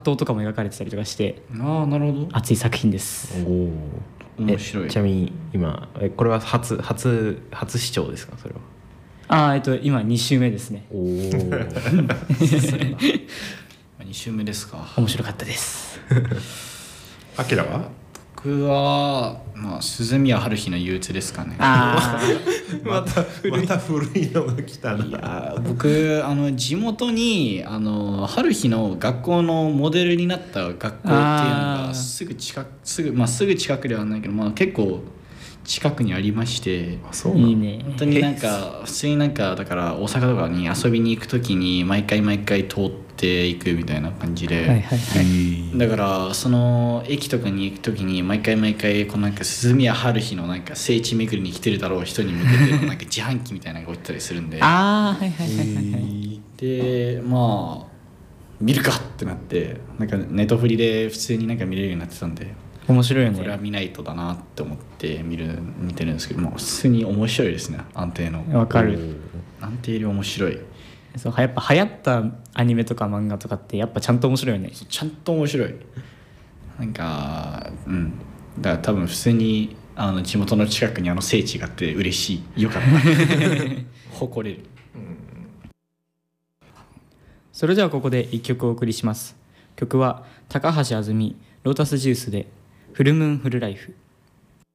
闘とかも描かれてたりとかしてああ、なるほど。 熱い作品です。 おお。 面白い。 ちなみに今これは初視聴ですか、それは。 今2週目ですね。 おお。 2週目ですか。 面白かったです。 アキラは僕は、鈴宮春日の憂鬱ですかね。 あまた古いのが来たな。 いや僕地元に春日の学校のモデルになった学校っていうのがすぐ近くではないけど、結構近くにありまして、 あ、いいね。 本当に普通にだから大阪とかに遊びに行く時に毎回通っていくみたいな感じで、 はいはいはい。 だからその駅とかに行く時に毎回こう鈴宮春日の聖地巡りに来てるだろう人に向けて自販機みたいなのが置いてたりするんで、 ああ、はいはいはいはいはい。 で見るかってなってネトフリで普通に見れるようになってたんで、 面白いよこれはね。 見ないとだなって思って見てるんですけども、普通に面白いですね。安定のわかる。 安定より面白い。 そうやっぱ流行ったアニメとか漫画とかってやっぱちゃんと面白いよね。 ちゃんと面白い。だから多分普通に地元の近くに聖地があって嬉しい。よかった誇れる。 それではここで1曲お送りします。曲は高橋あずみロータスジュースでフルムーンフルライフ。